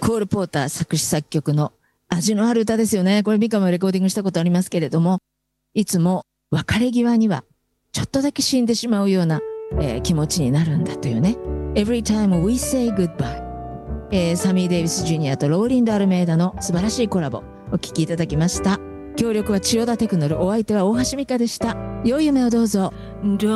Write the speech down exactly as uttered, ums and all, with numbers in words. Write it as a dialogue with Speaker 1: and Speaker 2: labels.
Speaker 1: コール・ポーター作詞作曲の味のある歌ですよね。これミカもレコーディングしたことありますけれども、いつも別れ際にはちょっとだけ死んでしまうような、えー、気持ちになるんだというね。Every time we say goodbye、えー、サミー・デイビス・ジュニアとローリンド・アルメイダの素晴らしいコラボお聴きいただきました。協力は千代田テクノル、お相手は大橋美香でした。良い夢をどうぞ。